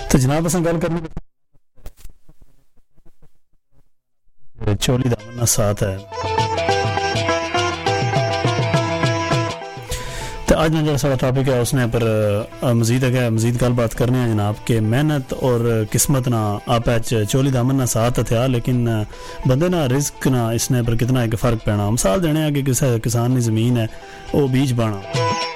तो जनाब असां गल करनी चोली दामन साथ है। तो आज जो सारा टॉपिक है उसने पर मजीद है मजीद गल बात करने हैं जनाब के मेहनत और किस्मत ना आप चोली दामन ना साथ थे लेकिन बंदे ना रिस्क ना इसने पर कितना एक फर्क पैना। मिसाल देने कि किसान की जमीन है वो बीज बाना